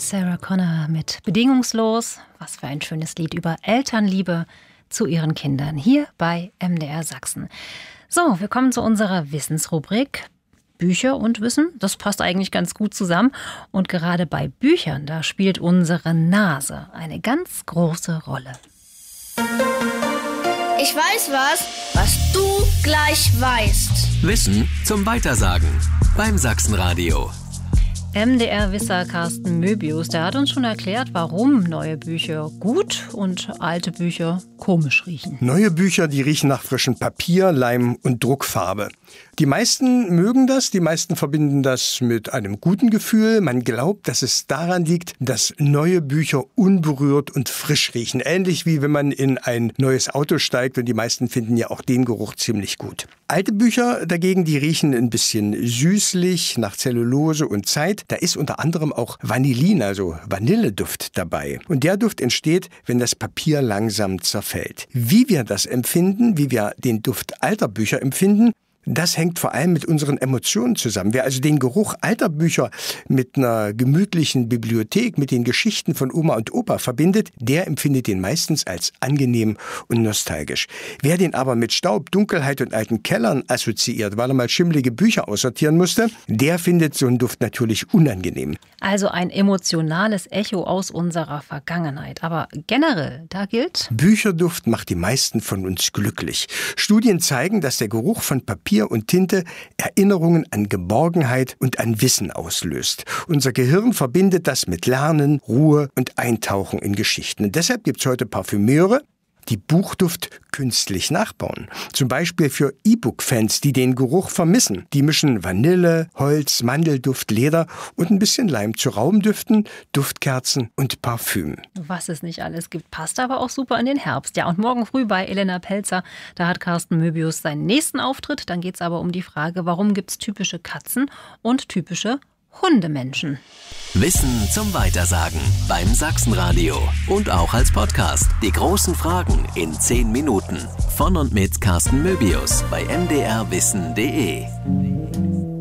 Sarah Connor mit Bedingungslos. Was für ein schönes Lied über Elternliebe zu ihren Kindern hier bei MDR Sachsen. So, wir kommen zu unserer Wissensrubrik. Bücher und Wissen, das passt eigentlich ganz gut zusammen. Und gerade bei Büchern, da spielt unsere Nase eine ganz große Rolle. Ich weiß was du gleich weißt. Wissen zum Weitersagen beim Sachsenradio. MDR-Wisser Carsten Möbius, der hat uns schon erklärt, warum neue Bücher gut und alte Bücher komisch riechen. Neue Bücher, die riechen nach frischem Papier, Leim und Druckfarbe. Die meisten mögen das, die meisten verbinden das mit einem guten Gefühl. Man glaubt, dass es daran liegt, dass neue Bücher unberührt und frisch riechen. Ähnlich wie wenn man in ein neues Auto steigt, und die meisten finden ja auch den Geruch ziemlich gut. Alte Bücher dagegen, die riechen ein bisschen süßlich, nach Zellulose und Zeit. Da ist unter anderem auch Vanillin, also Vanilleduft dabei. Und der Duft entsteht, wenn das Papier langsam zerfällt. Wie wir das empfinden, wie wir den Duft alter Bücher empfinden, das hängt vor allem mit unseren Emotionen zusammen. Wer also den Geruch alter Bücher mit einer gemütlichen Bibliothek, mit den Geschichten von Oma und Opa verbindet, der empfindet den meistens als angenehm und nostalgisch. Wer den aber mit Staub, Dunkelheit und alten Kellern assoziiert, weil er mal schimmlige Bücher aussortieren musste, der findet so einen Duft natürlich unangenehm. Also ein emotionales Echo aus unserer Vergangenheit. Aber generell, da gilt: Bücherduft macht die meisten von uns glücklich. Studien zeigen, dass der Geruch von Papier und Tinte Erinnerungen an Geborgenheit und an Wissen auslöst. Unser Gehirn verbindet das mit Lernen, Ruhe und Eintauchen in Geschichten. Und deshalb gibt es heute Parfümeure, die Buchduft künstlich nachbauen. Zum Beispiel für E-Book-Fans, die den Geruch vermissen. Die mischen Vanille, Holz, Mandelduft, Leder und ein bisschen Leim zu Raumdüften, Duftkerzen und Parfüm. Was es nicht alles gibt, passt aber auch super in den Herbst. Ja, und morgen früh bei Elena Pelzer, da hat Carsten Möbius seinen nächsten Auftritt. Dann geht es aber um die Frage, warum gibt es typische Katzen und typische Hundemenschen. Wissen zum Weitersagen beim Sachsenradio und auch als Podcast. Die großen Fragen in 10 Minuten. Von und mit Carsten Möbius bei mdrwissen.de.